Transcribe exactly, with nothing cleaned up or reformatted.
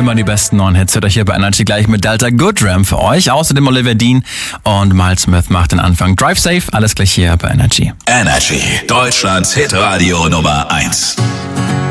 Immer die besten neuen Hits hört euch hier bei Energy gleich mit Delta Goodram für euch. Außerdem Olivia Dean und Miles Smith macht den Anfang. Drive Safe, alles gleich hier bei Energy. Energy, Deutschlands Hitradio Nummer eins.